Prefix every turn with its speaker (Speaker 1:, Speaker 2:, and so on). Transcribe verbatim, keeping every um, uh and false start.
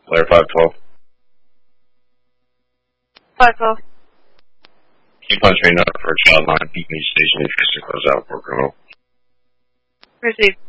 Speaker 1: Layer five twelve.
Speaker 2: five twelve.
Speaker 1: Can you punch me another for a child line? Beacon Station, Tristan close out for criminal.
Speaker 2: Received.